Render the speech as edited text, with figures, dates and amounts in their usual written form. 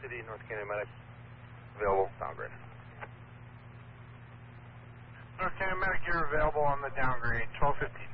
City, North Canyon Medic. Available, downgrade. North Canyon Medic, you're available on the downgrade, 1215.